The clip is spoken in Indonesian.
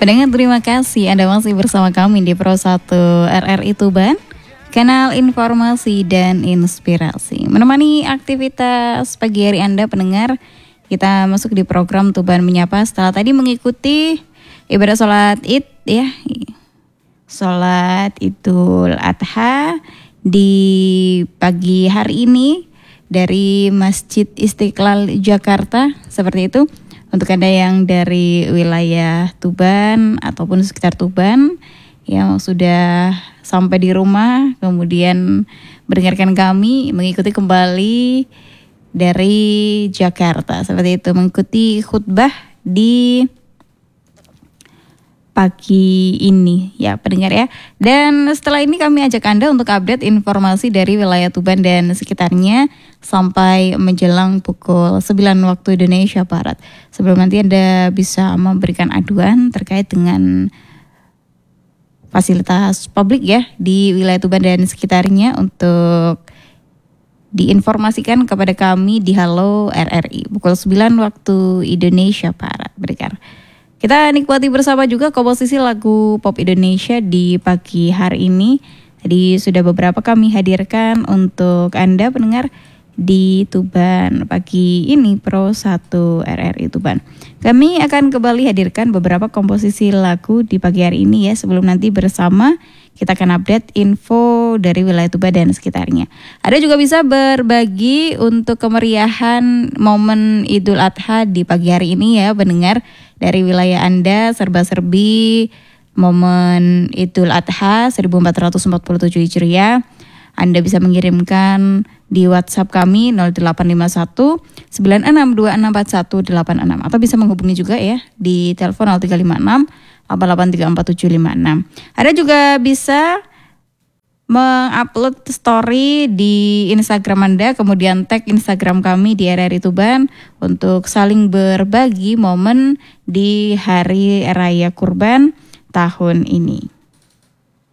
Pendengar terima kasih Anda masih bersama kami di Pro 1 RRI Tuban, kanal informasi dan inspirasi. Menemani aktivitas pagi hari Anda pendengar, kita masuk di program Tuban Menyapa setelah tadi mengikuti ibadah sholat Id ya. Sholat Idul Adha di pagi hari ini dari Masjid Istiqlal Jakarta, seperti itu. Untuk Anda yang dari wilayah Tuban ataupun sekitar Tuban yang sudah sampai di rumah kemudian mendengarkan kami mengikuti kembali dari Jakarta, seperti itu, mengikuti khutbah di pagi ini ya pendengar ya. Dan setelah ini kami ajak Anda untuk update informasi dari wilayah Tuban dan sekitarnya sampai menjelang pukul 9 waktu Indonesia Barat. Sebelum nanti Anda bisa memberikan aduan terkait dengan fasilitas publik ya di wilayah Tuban dan sekitarnya untuk diinformasikan kepada kami di Halo RRI pukul 9 waktu Indonesia Barat pendengar. Kita nikmati bersama juga komposisi lagu pop Indonesia di pagi hari ini. Tadi sudah beberapa kami hadirkan untuk Anda pendengar di Tuban pagi ini Pro 1 RRI Tuban. Kami akan kembali hadirkan beberapa komposisi lagu di pagi hari ini ya. Sebelum nanti bersama kita akan update info dari wilayah Tuban dan sekitarnya. Ada juga bisa berbagi untuk kemeriahan momen Idul Adha di pagi hari ini ya pendengar. Dari wilayah Anda serba-serbi momen Idul Adha 1447 Hijriah. Anda bisa mengirimkan di WhatsApp kami 0851 96264186 atau bisa menghubungi juga ya di telepon 0356 8834 756. Ada juga bisa mengupload story di Instagram Anda, kemudian tag Instagram kami di RRI Tuban untuk saling berbagi momen di Hari Raya Kurban tahun ini.